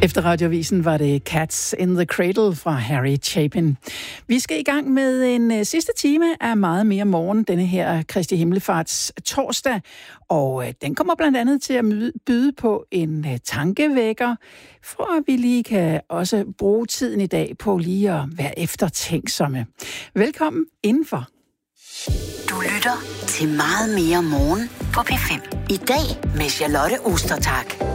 Efter Radioavisen var det Cats in the Cradle fra Harry Chapin. Vi skal i gang med en sidste time af Meget mere morgen, denne her Kristi Himmelfarts torsdag. Og den kommer blandt andet til at byde på en tankevækker, for at vi lige kan også bruge tiden i dag på lige at være eftertænksomme. Velkommen indenfor. Du lytter til Meget mere morgen på P5. I dag med Charlotte Ostertag.